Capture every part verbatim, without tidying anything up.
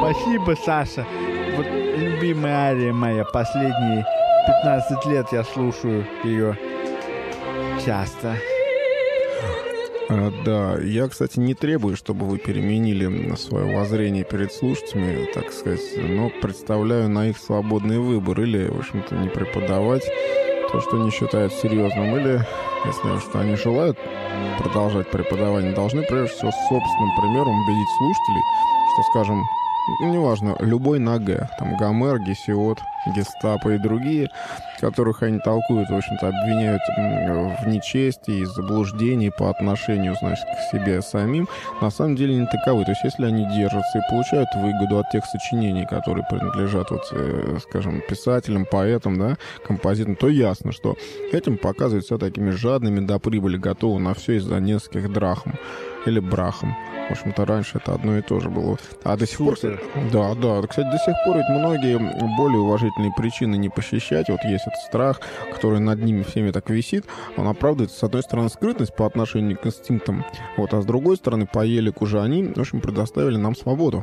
Спасибо, Саша. Вот любимая ария моя. Последние пятнадцать лет я слушаю ее часто. А, да, я, кстати, не требую, чтобы вы переменили свое воззрение перед слушателями, так сказать, но представляю на их свободный выбор. Или, в общем-то, не преподавать то, что они считают серьезным, или, если что они желают продолжать преподавание, должны, прежде всего, собственным примером убедить слушателей, что, скажем, ну, неважно, любой на «Г», там Гомер, Гесиод, Гестапо и другие, которых они толкуют, в общем-то, обвиняют в нечестии и заблуждении по отношению, значит, к себе самим, на самом деле не таковы. То есть, если они держатся и получают выгоду от тех сочинений, которые принадлежат, вот, э, скажем, писателям, поэтам, да, композиторам, то ясно, что этим показывают себя такими жадными до прибыли, готовы на все из-за нескольких драхм или брахм. В общем-то, раньше это одно и то же было. А до сих пор... Да, да. Кстати, до сих пор ведь многие более уважительные причины не посещать. Вот есть этот страх, который над ними всеми так висит. Он оправдывается, с одной стороны, скрытность по отношению к инстинктам, вот, а с другой стороны, по елику же они, в общем, предоставили нам свободу.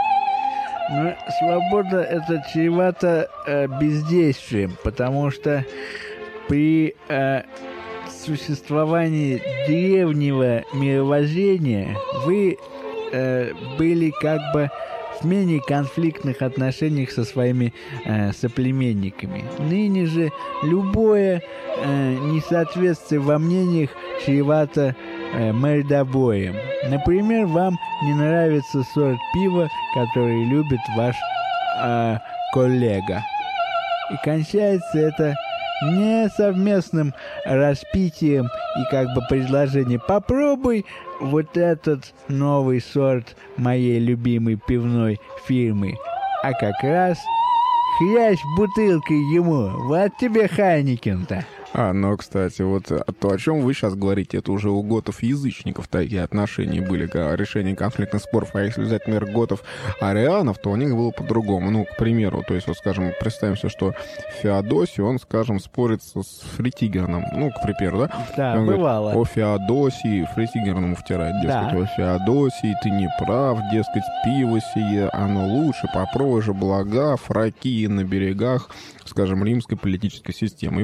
Ну, свобода — это чревато э, бездействием, потому что при... Э, существовании древнего мировоззрения вы э, были как бы в менее конфликтных отношениях со своими э, соплеменниками. Ныне же любое э, несоответствие во мнениях чревато э, мордобоем. Например, вам не нравится сорт пива, который любит ваш э, коллега. И кончается это не совместным распитием и как бы предложение: попробуй вот этот новый сорт моей любимой пивной фирмы, а как раз хрясь бутылкой ему. Вот тебе Хайникин-то. А, ну, кстати, вот то, о чем вы сейчас говорите, это уже у готов-язычников такие отношения были, к решению конфликтных споров. А если взять, например, готов-арианов, то у них было по-другому. Ну, к примеру, то есть, вот, скажем, представим себе, что Феодосий, он, скажем, спорит с Фритигерном. Ну, к примеру, да? Да, он бывало. Говорит, о Феодосии, Фритигерн ему втирает, дескать, да. О Феодосии, ты не прав, дескать, пиво сие, оно лучше, попробуй же блага, фракии на берегах, скажем, римской политической системы.